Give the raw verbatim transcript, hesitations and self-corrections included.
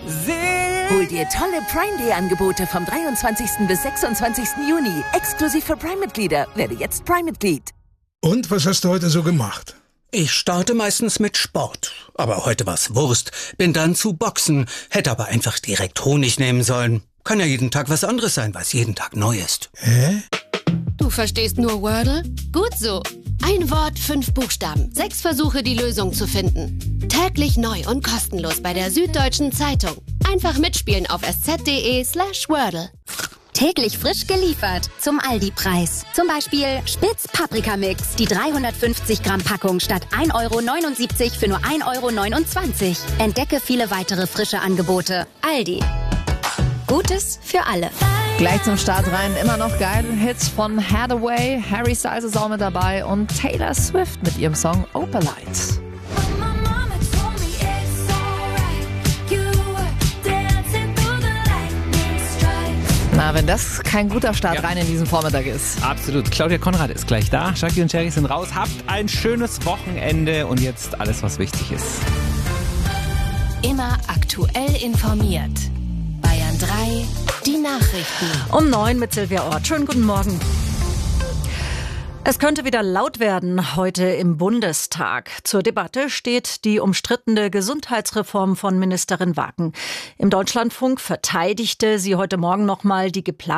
Hol dir tolle Prime Day Angebote vom dreiundzwanzigsten bis sechsundzwanzigsten Juni. Exklusiv für Prime-Mitglieder. Werde jetzt Prime-Mitglied. Und was hast du heute so gemacht? Ich starte meistens mit Sport. Aber heute war's Wurst. Bin dann zu Boxen. Hätte aber einfach direkt Honig nehmen sollen. Kann ja jeden Tag was anderes sein, was jeden Tag neu ist. Hä? Du verstehst nur Wordle? Gut so. Ein Wort, fünf Buchstaben. Sechs Versuche, die Lösung zu finden. Täglich neu und kostenlos bei der Süddeutschen Zeitung. Einfach mitspielen auf sz.de slash Wordle. Täglich frisch geliefert zum Aldi-Preis. Zum Beispiel Spitz Paprikamix, die dreihundertfünfzig Gramm Packung statt ein Euro neunundsiebzig für nur ein Euro neunundzwanzig. Entdecke viele weitere frische Angebote. Aldi. Gutes für alle. Gleich zum Start rein, immer noch geile Hits von Hathaway, Harry Styles ist auch mit dabei und Taylor Swift mit ihrem Song Opalite. Na, wenn das kein guter Start ja. rein in diesen Vormittag ist. Absolut. Claudia Konrad ist gleich da. Shaki und Cherry sind raus. Habt ein schönes Wochenende und jetzt alles, was wichtig ist. Immer aktuell informiert. Bayern drei, die Nachrichten. Um neun mit Silvia Ort. Schönen guten Morgen. Es könnte wieder laut werden heute im Bundestag. Zur Debatte steht die umstrittene Gesundheitsreform von Ministerin Wagen. Im Deutschlandfunk verteidigte sie heute Morgen nochmal die geplante